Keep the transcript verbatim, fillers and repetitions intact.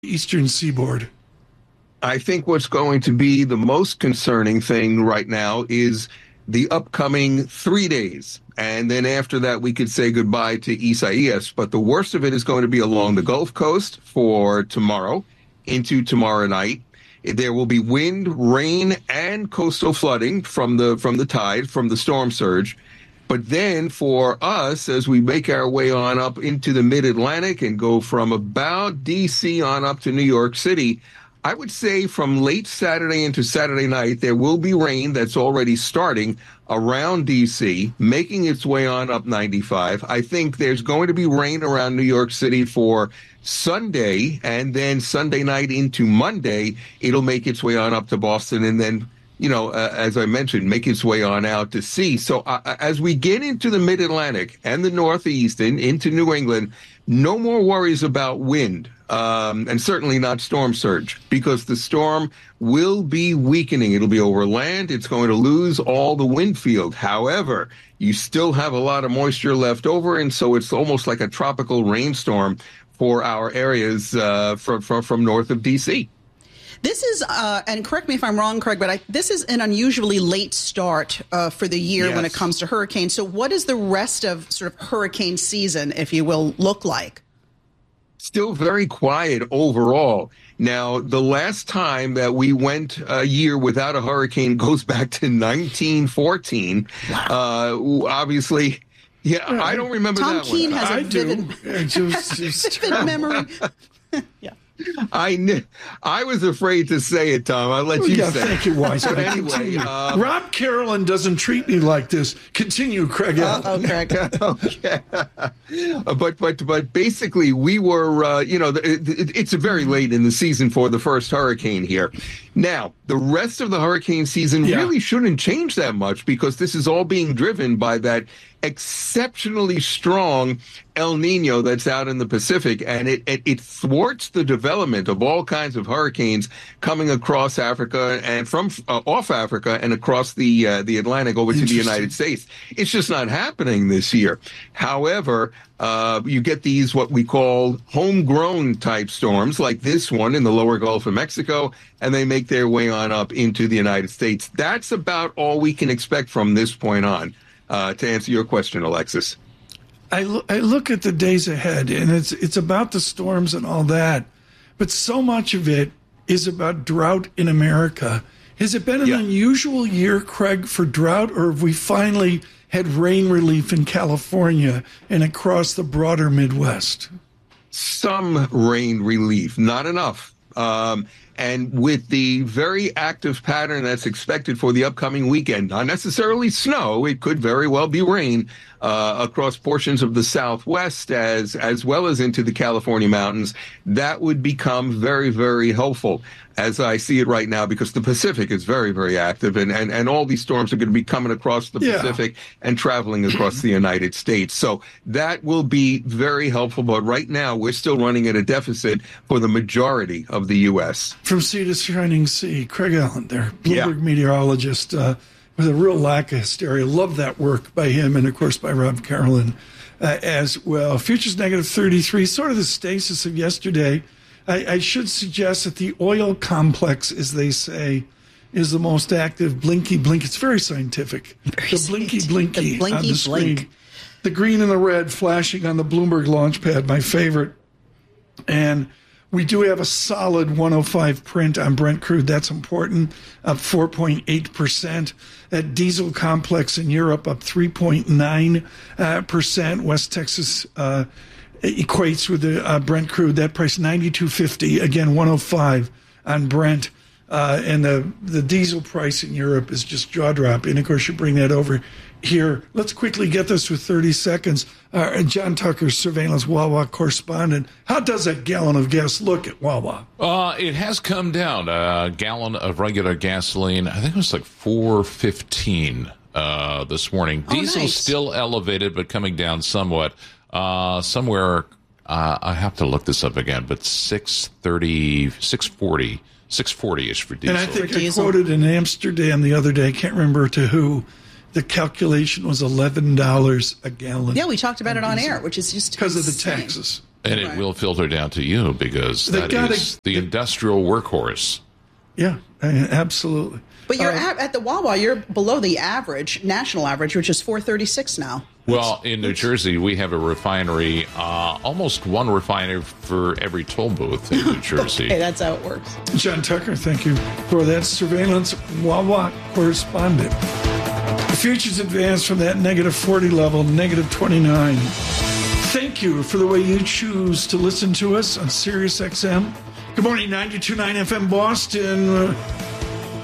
eastern seaboard? I think what's going to be the most concerning thing right now is the upcoming three days. And then after that, we could say goodbye to Isaias. But the worst of it is going to be along the Gulf Coast for tomorrow into tomorrow night. There will be wind, rain, and coastal flooding from the from the tide, from the storm surge. But then for us, as we make our way on up into the mid-Atlantic and go from about D C on up to New York City, I would say from late Saturday into Saturday night, there will be rain that's already starting around D C, making its way on up ninety-five. I think there's going to be rain around New York City for Sunday, and then Sunday night into Monday, it'll make its way on up to Boston, and then, you know, uh, as I mentioned, make its way on out to sea. So uh, as we get into the mid-Atlantic and the Northeast and into New England, no more worries about wind. Um, and certainly not storm surge, because the storm will be weakening. It'll be over land. It's going to lose all the wind field. However, you still have a lot of moisture left over, and so it's almost like a tropical rainstorm for our areas uh, from, from, from north of D C. This is, uh, and correct me if I'm wrong, Craig, but I, this is an unusually late start uh, for the year yes. when it comes to hurricanes. So what does the rest of sort of hurricane season, if you will, look like? Still very quiet overall. Now, the last time that we went a year without a hurricane goes back to nineteen fourteen. Wow. Uh, obviously, yeah, yeah, I don't remember Tom that Keene one. has a I vivid, do. Just, just vivid memory. Yeah. I kn- I was afraid to say it, Tom. I'll let you yeah, say thank it. you, Wise. But anyway, uh, Rob Carolyn doesn't treat me like this. Continue, Craig. Uh, oh, Craig. okay. but but but basically, we were, uh, you know, it, it, it's very late in the season for the first hurricane here. Now, the rest of the hurricane season yeah. really shouldn't change that much, because this is all being driven by that exceptionally strong El Nino that's out in the Pacific, and it, it, it thwarts the development of all kinds of hurricanes coming across Africa and from uh, off Africa and across the uh, the Atlantic over to the United States. It's just not happening this year. However, uh, you get these what we call homegrown type storms like this one in the lower Gulf of Mexico, and they make their way on up into the United States. That's about all we can expect from this point on. Uh, to answer your question, Alexis. I, lo- I look at the days ahead, and it's it's about the storms and all that, but so much of it is about drought in America. Has it been an yeah. unusual year, Craig, for drought, or have we finally had rain relief in California and across the broader Midwest? Some rain relief, not enough. Um, and with the very active pattern that's expected for the upcoming weekend, not necessarily snow, it could very well be rain uh, across portions of the Southwest as as well as into the California mountains, that would become very, very helpful as I see it right now, because the Pacific is very, very active, and, and, and all these storms are going to be coming across the yeah. Pacific and traveling across the United States. So that will be very helpful. But right now, we're still running at a deficit for the majority of the U S. From sea to shining sea, Craig Allen there, Bloomberg yeah. meteorologist, uh, with a real lack of hysteria. Love that work by him and, of course, by Rob Carolyn uh, as well. Futures negative thirty-three, sort of the stasis of yesterday. I, I should suggest that the oil complex, as they say, is the most active. Blinky blink. It's very scientific. Very the blinky scientific. blinky the blinky on the screen. blink. The green and the red flashing on the Bloomberg Launchpad, my favorite. And we do have a solid one oh five print on Brent crude. That's important, up four point eight percent. That diesel complex in Europe up three point nine percent. West Texas uh, equates with the uh, Brent crude. That price ninety-two fifty. Again, one oh five on Brent. Uh, and the, the diesel price in Europe is just jaw-dropping. And, of course, you bring that over here. Let's quickly get this with thirty seconds. Uh, John Tucker, surveillance Wawa correspondent. How does a gallon of gas look at Wawa? Uh, it has come down. A gallon of regular gasoline, I think it was like four fifteen uh, this morning. Oh, Diesel nice. still elevated, but coming down somewhat. Uh, somewhere, uh, I have to look this up again, but six thirty, six forty, six forty-ish for diesel. And I think For I diesel. quoted in Amsterdam the other day, I can't remember to who, the calculation was eleven dollars a gallon. Yeah, we talked about it on air, which is just because of the insane. taxes. And it right. will filter down to you because They that gotta- is the industrial workhorse. Yeah, absolutely. But you're Uh, at, at the Wawa, you're below the average, national average, which is four thirty-six now. Well, in New Jersey, we have a refinery, uh, almost one refinery for every toll booth in New Jersey. Okay, that's how it works. John Tucker, thank you for that surveillance Wawa correspondent. The futures advanced from that negative forty level, negative twenty-nine. Thank you for the way you choose to listen to us on Sirius X M. Good morning, ninety-two point nine F M Boston. Uh,